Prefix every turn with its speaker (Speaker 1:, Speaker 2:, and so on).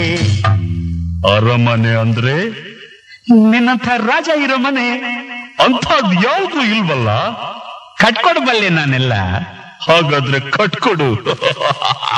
Speaker 1: ಅರಮನೆ ಅಂದ್ರೆ ನಿನ್ನಂಥ ರಾಜ ಇರೋ ಮನೆ ಅಂಥದ್ ಯಾವ್ದು ಇಲ್ವಲ್ಲ.
Speaker 2: ಕಟ್ಕೊಡ್ಬಲ್ಲೆ ನಾನೆಲ್ಲ.
Speaker 1: ಹಾಗಾದ್ರೆ ಕಟ್ಕೊಡು.